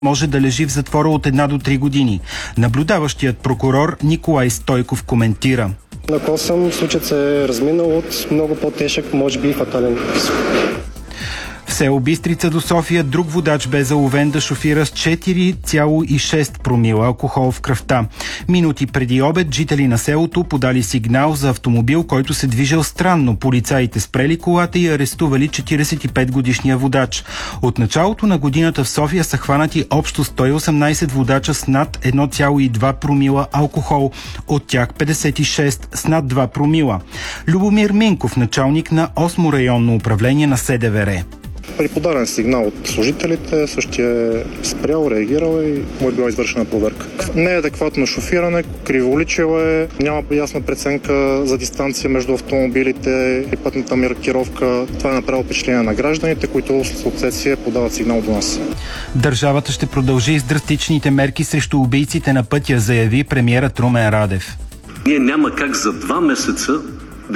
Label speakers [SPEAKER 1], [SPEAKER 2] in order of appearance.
[SPEAKER 1] може да лежи в затвора от 1 до 3 години. Наблюдаващият прокурор Николай Стойков коментира.
[SPEAKER 2] На косъм случаят се е разминал от много по-тежък, може би и фатален риск.
[SPEAKER 1] В село Бистрица до София друг водач бе заловен да шофира с 4,6 промила алкохол в кръвта. Минути преди обед жители на селото подали сигнал за автомобил, който се движел странно. Полицаите спрели колата и арестували 45-годишния водач. От началото на годината в София са хванати общо 118 водача с над 1,2 промила алкохол. От тях 56 с над 2 промила. Любомир Минков, началник на 8 районно управление на СДВР.
[SPEAKER 3] При подаден сигнал от служителите, същия е спрял, реагирал и му е била извършена проверка. Не е адекватно шофиране, криволичил е, няма ясна преценка за дистанция между автомобилите и пътната маркировка. Това е направило впечатление на гражданите, които с отсетие подават сигнал до нас.
[SPEAKER 1] Държавата ще продължи с драстичните мерки срещу убийците на пътя, заяви премиерът Румен Радев.
[SPEAKER 4] Ние няма как за 2 месеца